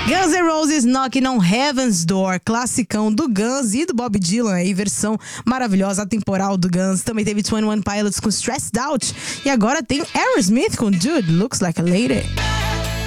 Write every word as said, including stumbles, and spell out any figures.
Guns N' Roses Knocking on Heaven's Door, classicão do Guns e do Bob Dylan, aí versão maravilhosa, atemporal do Guns. Também teve twenty one Pilots com Stressed Out e agora tem Aerosmith com Dude Looks Like a Lady.